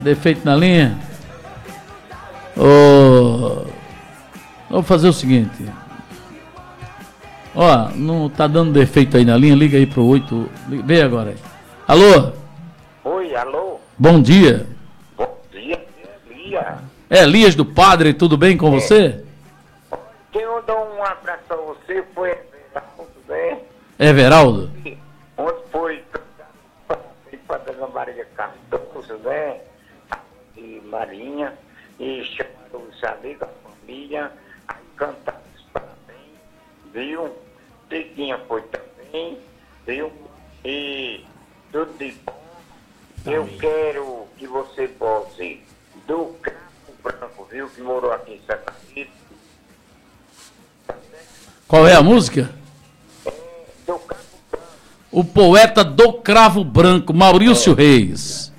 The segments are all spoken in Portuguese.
Defeito na linha? Vou fazer o seguinte. Ó, não tá dando defeito aí na linha, liga aí pro 8. Vem agora aí. Alô? Oi, alô? Bom dia. Bom dia, Elias. Elias do Padre, tudo bem com você? Quem eu dou um abraço pra você foi Everaldo, né? Everaldo? Onde foi para Dona Maria Cardoso, né? E Marinha, e chamou os amigos, a família, aí cantaram os parabéns, viu? Tiquinha foi também, viu? E tudo de bom. Eu quero que você posse do Cravo Branco, viu? Que morou aqui em Santa Rita. Qual é a música? Do Cravo Branco. O poeta do Cravo Branco, Maurício Reis.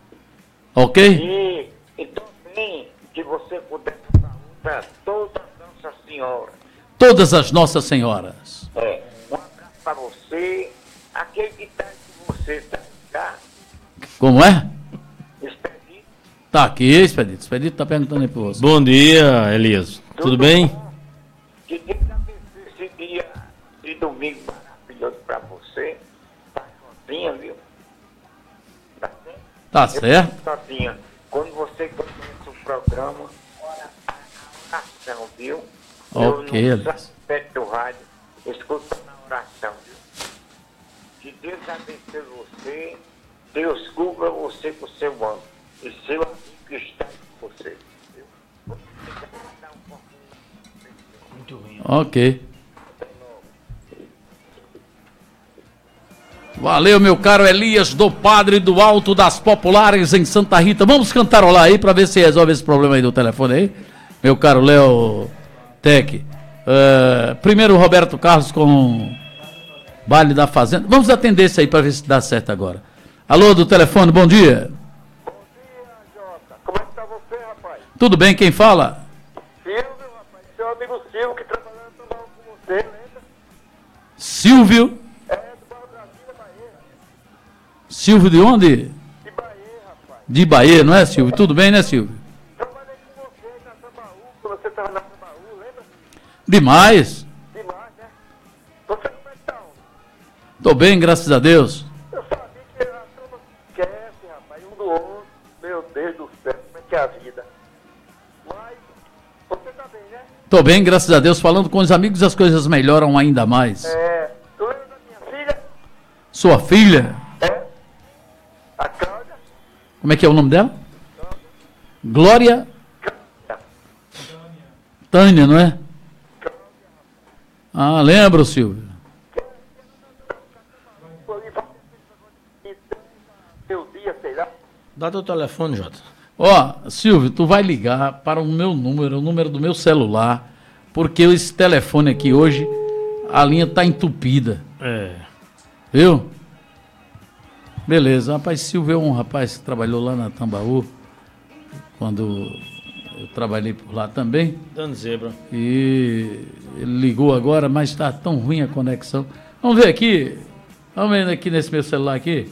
Ok? E também que você pudesse para todas as Nossas Senhoras. Todas as Nossas Senhoras. Um abraço para você. Aquele que está com você, tá? Como é? Expedito. Tá aqui, Expedito. Expedito tá perguntando aí pra você. Bom dia, Elias. Tudo bem? Bom? Que Deus abençoe esse dia de domingo maravilhoso para você. Tá sozinha, viu? Tá certo? Tá certo? Sozinha. Quando você começa o programa, a oração, viu? Ok, Eu Elias. não perto do rádio, escuta na oração, viu? Que Deus abençoe você, Deus cubra você com seu anjo e seu amigo que está com você. Viu? Muito ruim. Ok. Valeu, meu caro Elias do Padre do Alto das Populares em Santa Rita. Vamos cantarolar aí pra ver se resolve esse problema aí do telefone aí. Meu caro Léo Tec. Primeiro o Roberto Carlos com Baile da Fazenda. Vamos atender isso aí pra ver se dá certo agora. Alô, do telefone, bom dia. Bom dia, Jota. Como é que tá você, rapaz? Tudo bem, quem fala? Silvio, rapaz. Seu amigo Silvio que trabalhava com você, lembra? Silvio. É, do bairro Brasília, Bahia. Silvio de onde? De Bahia, rapaz. De Bahia, não é, Silvio? Tudo bem, né, Silvio? Trabalhei com você na Tambaú, quando você estava na Tambaú, lembra? Demais. Demais, né? Você como é que tá, homem? Tô bem, graças a Deus. Eu sabia que a turma esquece, rapaz, um do outro. Meu Deus do céu, como é que é a vida? Mas, você tá bem, né? Tô bem, graças a Deus. Falando com os amigos, as coisas melhoram ainda mais. Tu lembra da minha filha? Sua filha, A Cláudia? como é que é o nome dela? Glória Tânia, não é? Ah, lembro, Silvio. Seu dia, sei lá. Dá teu telefone, Jota. Ó, Silvio, tu vai ligar para o meu número, o número do meu celular, porque esse telefone aqui hoje, a linha tá entupida, viu? Beleza, rapaz, Silvio é um rapaz que trabalhou lá na Tambaú, quando eu trabalhei por lá também, Dando zebra. e ele ligou agora, mas está tão ruim a conexão. Vamos ver aqui, vamos ver aqui nesse meu celular aqui.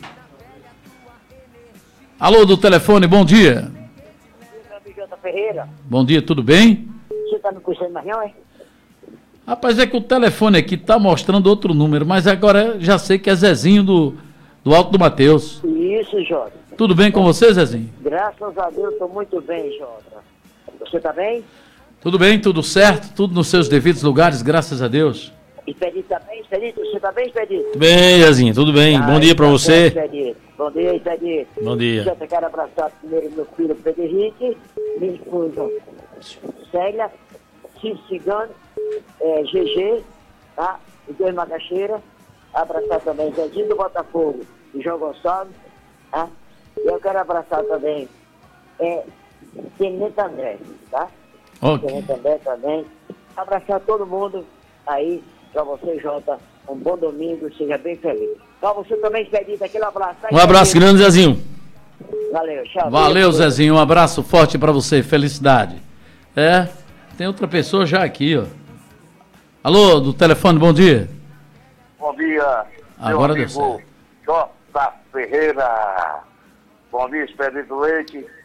Alô, do telefone, bom dia. Meu amigo Jota Ferreira, Bom dia, tudo bem? você tá me conhecendo mais não, é? Rapaz, é que o telefone aqui tá mostrando outro número, mas agora já sei que é Zezinho do Alto do Mateus. Isso, Jota. Tudo bem com você, Zezinho? Graças a Deus, tô muito bem, Jota. Você tá bem? Tudo bem, tudo certo, tudo nos seus devidos lugares, graças a Deus. Expedito tá bem, Expedito? Você tá bem, Expedito? Tudo bem, Zezinho, tudo bem? Bom dia pra Tá você. bem, Expedito. Bom dia, Expedito. Bom dia. Jota, quero abraçar primeiro meu filho Pedro Henrique, minha esposa Célia, Cid Cigano, GG, tá? Os dois Macaxeira. Abraçar também Zezinho do Botafogo e João Gonçalves, tá? E eu quero abraçar também Tenente André, tá? Ok. Tenente André também. Abraçar todo mundo aí, pra você, Jota. Um bom domingo, seja bem feliz. Pra você também, Expedito, aquele abraço. Tá, Um abraço Expedito? grande, Zezinho. Valeu, tchau. Valeu, Zezinho, um abraço forte pra você, felicidade. Tem outra pessoa já aqui, ó. Alô, do telefone, bom dia. Bom dia, Agora meu deu amigo Jota Ferreira. Palmeiras, Pedro Leite,